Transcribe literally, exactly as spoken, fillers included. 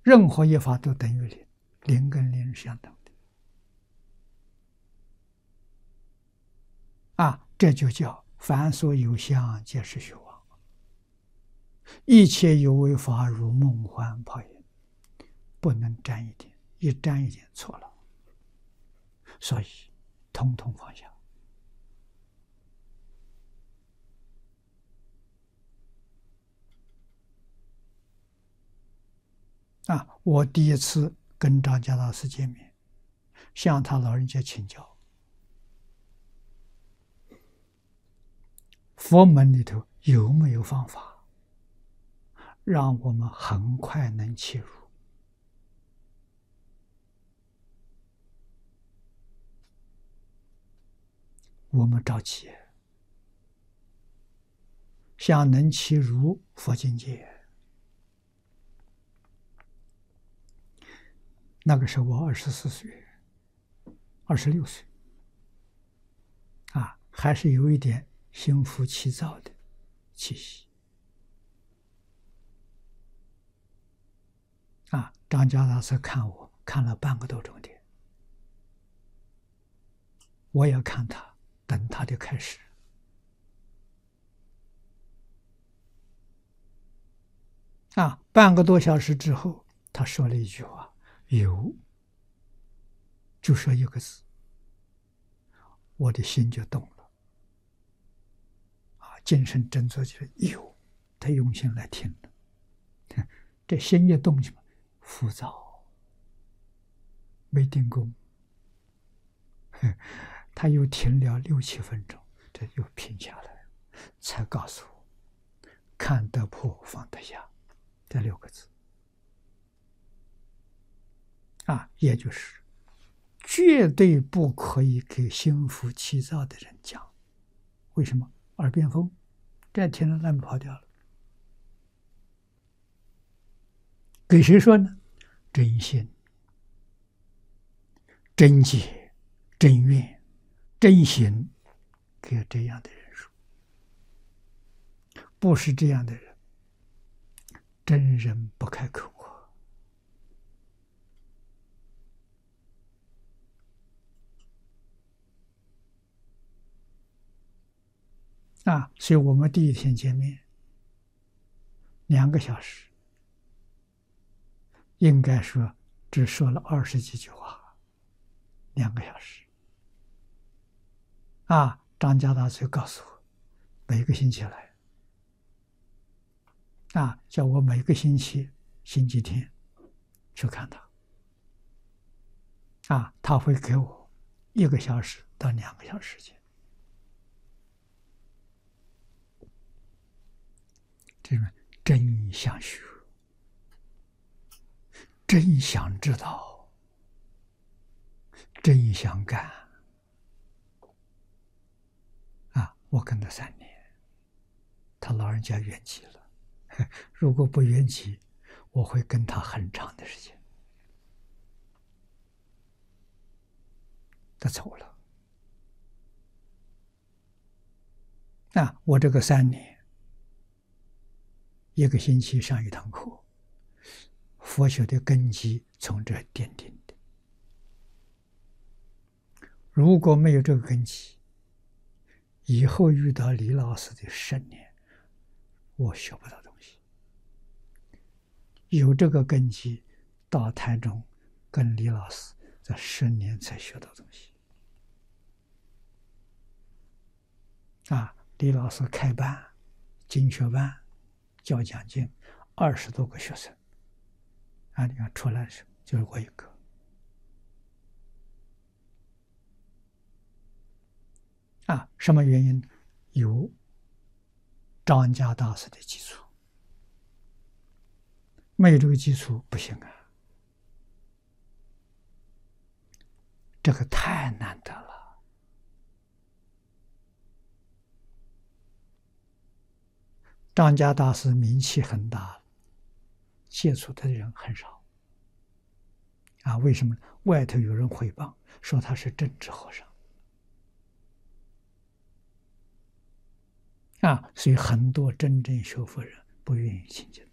任何一法都等于零，零跟零是相等的。啊，这就叫凡所有相，皆是虚妄。一切有为法，如梦幻泡影，不能沾一点，一沾一点错了。所以，统统放下。啊，我第一次跟张家大师见面，向他老人家请教，佛门里头有没有方法，让我们很快能切入？我们着急，想能切入佛境界。那个时候我二十四岁，二十六岁，啊，还是有一点心浮气躁的气息。啊，张家大师看我看了半个多钟点，我也看他，等他的开始。啊，半个多小时之后，他说了一句话：“有。”就说一个字，我的心就动了。啊，精神振作起来，有，他用心来听了，这心一动什么？浮躁，没定功。他又停了六七分钟，这又停下来，才告诉我：“看得破，放得下。”这六个字。啊，也就是绝对不可以给心浮气躁的人讲。为什么？耳边风，这听了那么跑掉了。给谁说呢？真心、真解、真愿、真行，给这样的人说。不是这样的人，真人不开口啊。啊，所以我们第一天见面，两个小时，应该说只说了二十几句话，两个小时。啊，张家大师告诉我，每个星期来，啊，叫我每个星期星期天去看他。啊，他会给我一个小时到两个小时时间。这是真想学，真想知道，真想干。啊，我跟他三年，他老人家圆寂了。如果不圆寂，我会跟他很长的时间。他走了。啊，我这个三年，一个星期上一堂课，佛学的根基从这奠定的。如果没有这个根基，以后遇到李老师的十年，我学不到东西。有这个根基，到台中跟李老师这十年才学到东西。啊，李老师开班，经学班，教讲经，二十多个学生。啊，你看出来的时候就是我一个。啊，什么原因？有张家大师的基础，没有这个基础不行啊，这个太难得了。张家大师名气很大，接触他的人很少。啊，为什么？外头有人诽谤说他是政治和尚。啊，所以很多真正学佛人不愿意亲近。